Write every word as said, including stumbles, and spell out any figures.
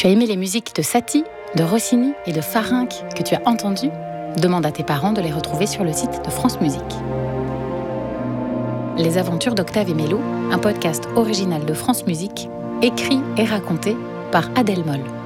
Tu as aimé les musiques de Satie, de Rossini et de Farinck que tu as entendues ? Demande à tes parents de les retrouver sur le site de France Musique. Les aventures d'Octave et Mélo, un podcast original de France Musique, écrit et raconté par Adèle Moll.